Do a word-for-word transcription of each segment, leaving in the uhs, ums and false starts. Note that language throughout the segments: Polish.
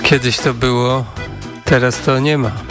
Kiedyś to było, teraz to nie ma.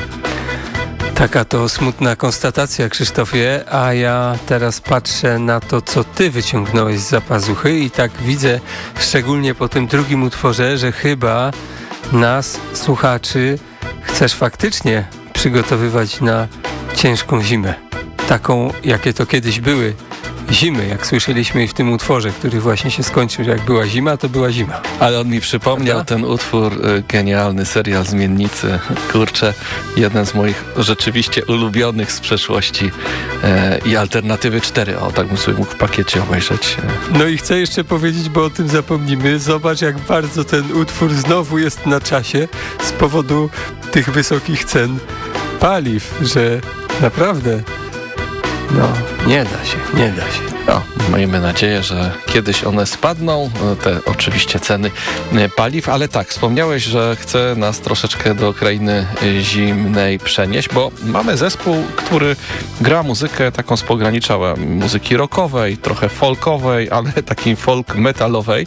Taka to smutna konstatacja, Krzysztofie, a ja teraz patrzę na to, co ty wyciągnąłeś z zapazuchy i tak widzę, szczególnie po tym drugim utworze, że chyba nas, słuchaczy, chcesz faktycznie przygotowywać na ciężką zimę. Taką, jakie to kiedyś były zimy, jak słyszeliśmy w tym utworze, który właśnie się skończył, że jak była zima, to była zima. Ale on mi przypomniał Prawda? ten utwór, y, genialny serial Zmiennicy. Kurczę, jeden z moich rzeczywiście ulubionych z przeszłości y, i Alternatywy cztery. O, tak bym sobie mógł w pakiecie obejrzeć. No i chcę jeszcze powiedzieć, bo o tym zapomnimy. Zobacz, jak bardzo ten utwór znowu jest na czasie z powodu tych wysokich cen paliw, że naprawdę no, nie da się, nie da się. No, miejmy nadzieję, że kiedyś one spadną, te oczywiście ceny paliw, ale tak, wspomniałeś, że chce nas troszeczkę do krainy zimnej przenieść, bo mamy zespół, który gra muzykę taką z pogranicza muzyki rockowej, trochę folkowej, ale takiej folk metalowej.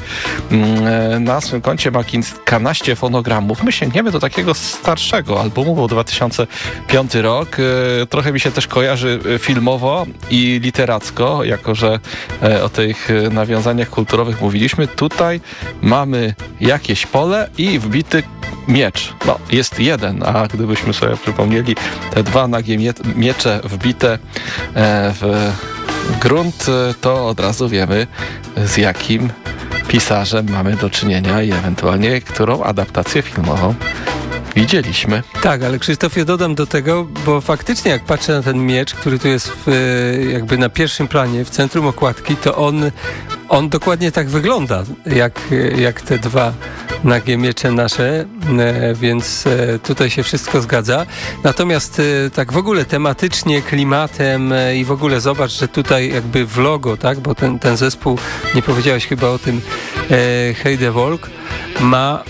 Na swym koncie ma kilkanaście fonogramów. My sięgniemy do takiego starszego albumu, bo dwa tysiące piąty rok. Trochę mi się też kojarzy filmowo i literacko, jako że o tych nawiązaniach kulturowych mówiliśmy. Tutaj mamy jakieś pole i wbity miecz. No, jest jeden, a gdybyśmy sobie przypomnieli te dwa nagie mie- miecze wbite w grunt, to od razu wiemy, z jakim pisarzem mamy do czynienia i ewentualnie którą adaptację filmową widzieliśmy. Tak, ale Krzysztofie, dodam do tego, bo faktycznie jak patrzę na ten miecz, który tu jest w, jakby na pierwszym planie, w centrum okładki, to on, on dokładnie tak wygląda, jak, jak te dwa nagie miecze nasze, więc tutaj się wszystko zgadza. Natomiast tak w ogóle tematycznie, klimatem i w ogóle zobacz, że tutaj jakby w logo, tak, bo ten, ten zespół, nie powiedziałeś chyba o tym, Heidevolk, ma,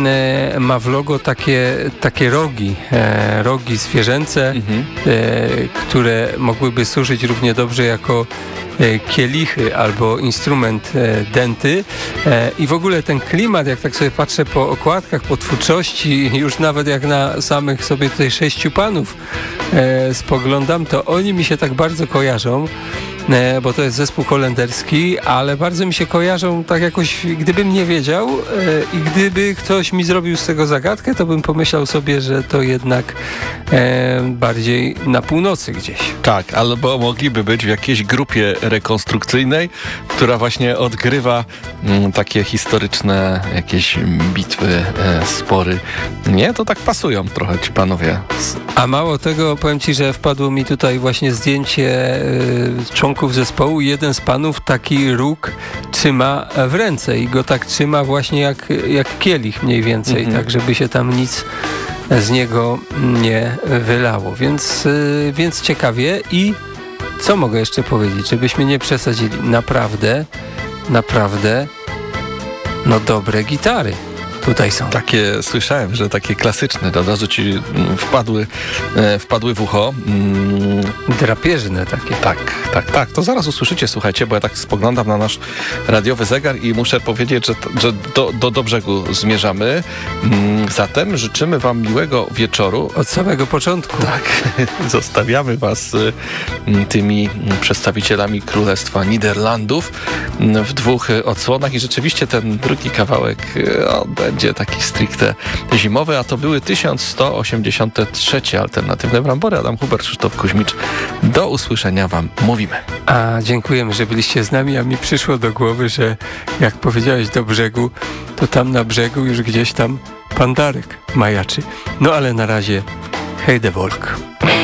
ma w logo takie, takie rogi, e, rogi zwierzęce, mhm. e, które mogłyby służyć równie dobrze jako e, kielichy albo instrument e, denty. E, I w ogóle ten klimat, jak tak sobie patrzę po okładkach, po twórczości, już nawet jak na samych sobie tutaj sześciu panów e, spoglądam, to oni mi się tak bardzo kojarzą, e, bo to jest zespół holenderski, ale bardzo mi się kojarzą tak jakoś, gdybym nie wiedział e, i gdyby ktoś mi zrobił z tego zagadkę, to bym pomyślał sobie, że to jednak e, bardziej na północy gdzieś. Tak, albo mogliby być w jakiejś grupie rekonstrukcyjnej, która właśnie odgrywa m, takie historyczne jakieś bitwy, e, spory. Nie? To tak pasują trochę ci panowie. A mało tego, powiem ci, że wpadło mi tutaj właśnie zdjęcie e, członków zespołu. Jeden z panów taki róg trzyma w ręce i go tak trzyma właśnie jak, jak kielich mniej więcej, mhm. tak żeby się tam nic z niego nie wylało. Więc, yy, więc ciekawie. I co mogę jeszcze powiedzieć, żebyśmy nie przesadzili? Naprawdę, naprawdę no dobre gitary tutaj są. Takie słyszałem, że takie klasyczne, od razu ci wpadły, e, wpadły w ucho. Mm. Drapieżne takie. Tak, tak, tak. To zaraz usłyszycie, słuchajcie, bo ja tak spoglądam na nasz radiowy zegar i muszę powiedzieć, że, że do, do, do brzegu zmierzamy. Mm, zatem życzymy wam miłego wieczoru. Od samego początku. Tak. Zostawiamy was y, tymi przedstawicielami Królestwa Niderlandów y, w dwóch y, odsłonach i rzeczywiście ten drugi kawałek y, on będzie taki stricte zimowy, a to były tysiąc sto osiemdziesiąte trzecie alternatywne Brambory. Adam Hubert, Krzysztof Kuźmicz. Do usłyszenia wam mówimy. A dziękujemy, że byliście z nami, a mi przyszło do głowy, że jak powiedziałeś do brzegu, to tam na brzegu już gdzieś tam pan Darek majaczy. No ale na razie Heidevolk.